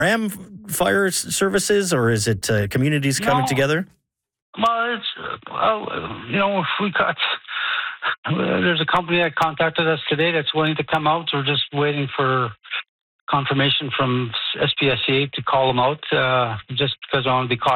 Ram Fire Services, or is it communities coming No. together? Well, it's, if we got, there's a company that contacted us today that's willing to come out. We're just waiting for confirmation from SPSCA to call them out, just because I want to be cautious